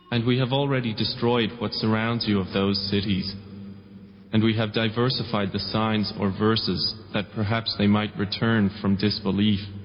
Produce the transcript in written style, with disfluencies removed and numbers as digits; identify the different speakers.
Speaker 1: And we have already destroyed what surrounds you of those cities. And we have diversified the signs or verses that perhaps they might return from disbelief.